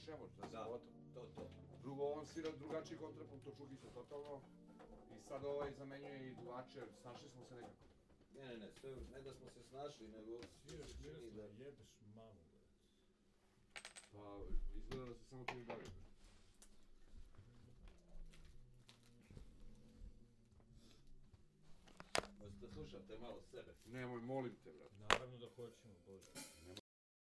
šemoć, da se Da, gotovo. to. Drugo, on svira drugačiji kontrapunkt od Čukića totalno. I sad ovaj zamenjuje i duvače, snašli smo se nekako. Ne, sve, ne da smo se snašli, nego... Sviraš Miroslav, jebeš mamu, brate. Pa, izgleda da se samo tu i bavio. Možete da slušate malo sebe. Nemoj, molim te, brate. Naravno da hoćemo, Bože.